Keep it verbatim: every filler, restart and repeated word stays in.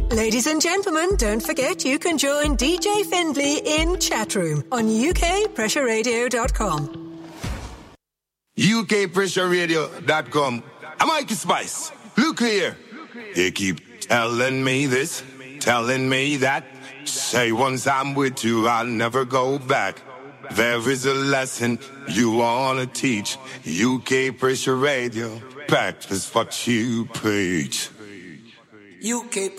Ladies and gentlemen, don't forget you can join D J Findlay in Chatroom on U K pressure radio dot com. U K pressure radio dot com. I'm Mikey Spice. Look here. They keep telling me this, telling me that. Say once I'm with you, I'll never go back. There is a lesson you wanna teach. U K pressure radio. Practice what you preach. U K